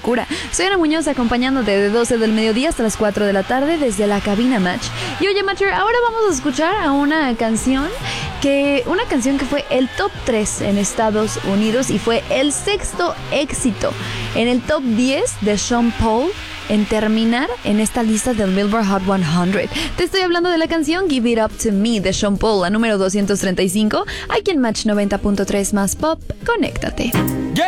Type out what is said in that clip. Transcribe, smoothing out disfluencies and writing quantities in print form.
locura. Soy Ana Muñoz acompañándote de 12 del mediodía hasta las 4 de la tarde desde la cabina Match. Y oye, Matcher, ahora vamos a escuchar a una canción que fue el top 3 en Estados Unidos y fue el sexto éxito en el top 10 de Sean Paul en terminar en esta lista del Billboard Hot 100. Te estoy hablando de la canción Give It Up To Me de Sean Paul, la número 235, aquí en Match 90.3 más Pop. Conéctate.